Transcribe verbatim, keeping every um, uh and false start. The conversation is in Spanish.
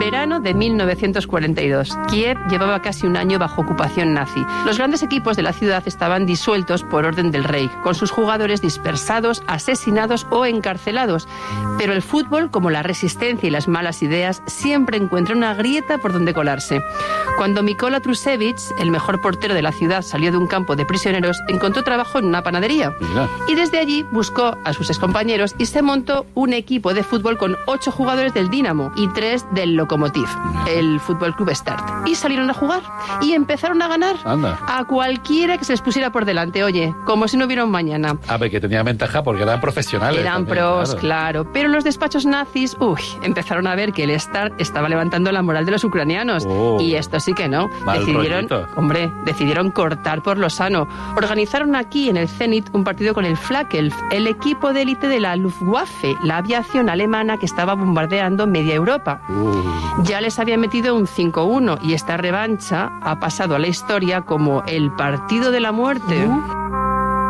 verano de mil novecientos cuarenta y dos. Kiev llevaba casi un año bajo ocupación nazi. Los grandes equipos de la ciudad estaban disueltos por orden del rey, con sus jugadores dispersados, asesinados o encarcelados. Pero el fútbol, como la resistencia y las malas ideas, siempre encuentra una grieta por donde colarse. Cuando Mikola Trusevich, el mejor portero de la ciudad, salió de un campo de prisioneros, encontró trabajo en una panadería. Mira. Y desde allí buscó a sus excompañeros y se montó un equipo de fútbol con ocho jugadores del Dinamo y tres del Lokomotiv, el Fútbol Club Start. Y salieron a jugar y empezaron a ganar. Anda. A cualquiera que se les pusiera por delante, oye, como si no hubiera un mañana. A ver, que tenía ventaja porque eran profesionales. Eran también, pros, claro. claro. Pero los despachos nazis, uy, empezaron a ver que el Start estaba levantando la moral de los ucranianos. Oh. Y esto sí que no. Mal decidieron, rollito. hombre, decidieron cortar por lo sano. Organizaron aquí en el Zenit un partido con el Flakelf, el equipo de élite de la Luftwaffe, la aviación alemana que estaba bombardeando media Europa. Uh. Ya les había metido un cinco uno y esta revancha ha pasado a la historia como el partido de la muerte. Uh.